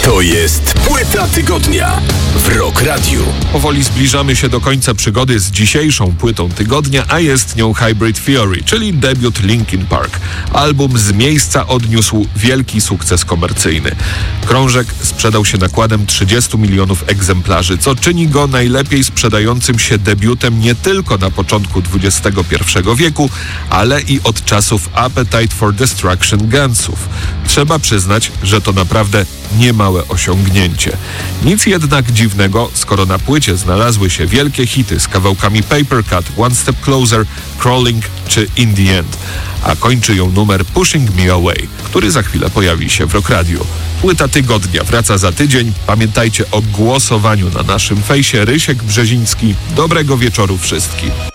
To jest Płyta Tygodnia w Rock Radiu. Powoli zbliżamy się do końca przygody z dzisiejszą Płytą Tygodnia, a jest nią Hybrid Theory, czyli debiut Linkin Park. Album z miejsca odniósł wielki sukces komercyjny. Krążek sprzedał się nakładem 30 milionów egzemplarzy, co czyni go najlepiej sprzedającym się debiutem nie tylko na początku XXI wieku, ale i od czasów Appetite for Destruction Gunsów. Trzeba przyznać, że to naprawdę niemałe osiągnięcie. Nic jednak dziwnego, skoro na płycie znalazły się wielkie hity z kawałkami Paper Cut, One Step Closer, Crawling czy In the End. A kończy ją numer Pushing Me Away, który za chwilę pojawi się w Rock Radio. Płyta Tygodnia wraca za tydzień. Pamiętajcie o głosowaniu na naszym fejsie. Rysiek Brzeziński. Dobrego wieczoru wszystkim.